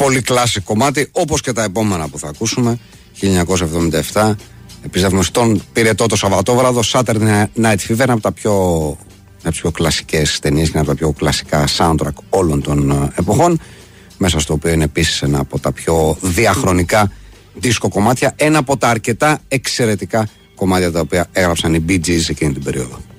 πολύ κλάσικ κομμάτι, όπως και τα επόμενα που θα ακούσουμε. 1977, επιστρέφουμε στον πυρετό το Σαββατόβραδο, Saturday Night Fever, ένα από τα πιο κλασικές ταινίες και ένα από τα πιο κλασικά soundtrack όλων των εποχών, μέσα στο οποίο είναι επίσης ένα από τα πιο διαχρονικά δίσκο κομμάτια, ένα από τα αρκετά εξαιρετικά κομμάτια τα οποία έγραψαν οι Bee Gees εκείνη την περίοδο.